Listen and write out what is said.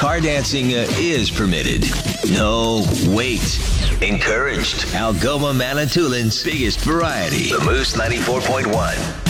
bar dancing is permitted. No, wait. Encouraged. Algoma Manitoulин's biggest variety. The Moose 94.1.